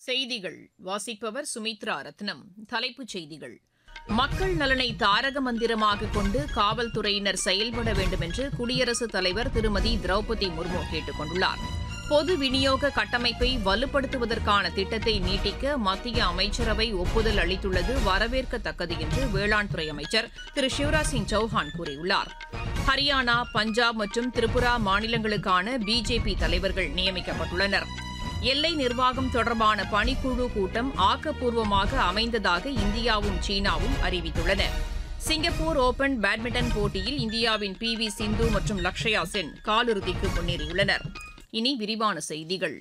செய்திகள் வாசிப்பவர் சுமித்ரா ரத்னம். தலைப்புச் செய்திகள்: மக்கள் நலனை தாரக மந்திரமாக கொண்டு காவல்துறையினர் செயல்பட வேண்டும் என்று குடியரசுத் தலைவர் திருமதி திரௌபதி முர்மு கேட்டுக் கொண்டுள்ளார். பொது விநியோக கட்டமைப்பை வலுப்படுத்துவதற்கான திட்டத்தை நீட்டிக்க மத்திய அமைச்சரவை ஒப்புதல் அளித்துள்ளது வரவேற்கத்தக்கது என்று வேளாண் துறை அமைச்சர் திரு சிவராஜ் சிங் சௌஹான் கூறியுள்ளார். ஹரியானா, பஞ்சாப் மற்றும் திரிபுரா மாநிலங்களுக்கான பிஜேபி தலைவர்கள் நியமிக்கப்பட்டுள்ளனர். எல்லை நிர்வாகம் தொடர்பான பணிக்குழு கூட்டம் ஆக்கப்பூர்வமாக அமைந்ததாக இந்தியாவும் சீனாவும் அறிவித்துள்ளன. சிங்கப்பூர் ஓபன் பேட்மிண்டன் போட்டியில் இந்தியாவின் PV சிந்து மற்றும் லக்ஷயா சென் காலிறுதிக்கு முன்னேறியுள்ளனர். இனி விரிவான செய்திகள்.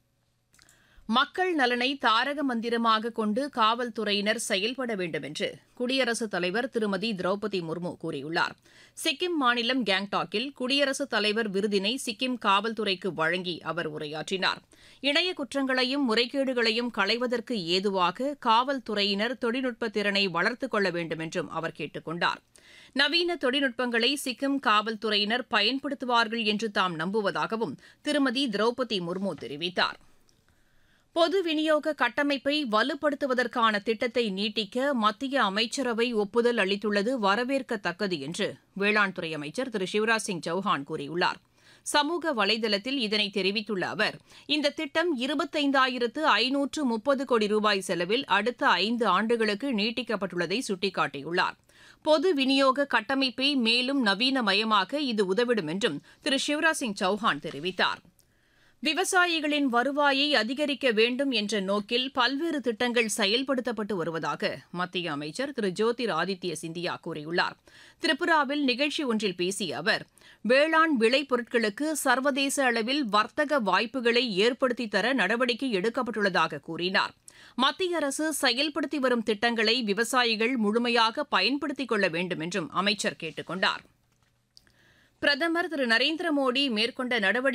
மக்கள் நலனை தாரக மந்திரமாக கொண்டு காவல்துறையினர் செயல்பட வேண்டும் என்று குடியரசுத் தலைவர் திருமதி திரௌபதி முர்மு கூறியுள்ளார். சிக்கிம் மாநிலம் கேங்டாக்கில் குடியரசுத் தலைவர் விருதினை சிக்கிம் காவல்துறைக்கு வழங்கி அவர் உரையாற்றினார். இணைய குற்றங்களையும் முறைகேடுகளையும் களைவதற்கு ஏதுவாக காவல்துறையினர் தொழில்நுட்ப திறனை வளர்த்துக் கொள்ள வேண்டும் என்றும் அவர் கேட்டுக் கொண்டார். நவீன தொழில்நுட்பங்களை சிக்கிம் காவல்துறையினர் பயன்படுத்துவார்கள் என்று தாம் நம்புவதாகவும் திருமதி திரௌபதி முர்மு தெரிவித்தார். பொது விநியோக கட்டமைப்பை வலுப்படுத்துவதற்கான திட்டத்தை நீட்டிக்க மத்திய அமைச்சரவை ஒப்புதல் அளித்துள்ளது வரவேற்கத்தக்கது என்று வேளாண் துறை அமைச்சர் திரு சிவராஜ் சிங் சௌஹான் கூறியுள்ளார். சமூக வலைதளத்தில் இதனை தெரிவித்துள்ள அவர், இந்த திட்டம் 25,530 கோடி ரூபாய் செலவில் அடுத்த 5 ஆண்டுகளுக்கு நீட்டிக்கப்பட்டுள்ளதை சுட்டிக்காட்டியுள்ளார். பொது விநியோக கட்டமைப்பை மேலும் நவீனமயமாக்க இது உதவிடும் என்றும் திரு சிவராஜ் சிங் சௌஹான் தெரிவித்தார். விவசாயிகளின் வருவாயை அதிகரிக்க வேண்டும் என்ற நோக்கில் பல்வேறு திட்டங்கள் செயல்படுத்தப்பட்டு வருவதாக மத்திய அமைச்சர் திரு ஜோதிர் ஆதித்ய சிந்தியா கூறியுள்ளார். திரிபுராவில் நிகழ்ச்சி ஒன்றில் பேசிய அவர், வேளாண் விளைபொருட்களுக்கு சர்வதேச அளவில் வர்த்தக வாய்ப்புகளை ஏற்படுத்தித் தர நடவடிக்கை எடுக்கப்பட்டுள்ளதாக கூறினார். மத்திய அரசு செயல்படுத்தி வரும் திட்டங்களை விவசாயிகள் முழுமையாக பயன்படுத்திக் கொள்ள வேண்டும் என்றும் அமைச்சர் கேட்டுக் கொண்டார். பிரதமர் திரு நரேந்திர மோடி மேற்கொண்ட நடவடிக்கை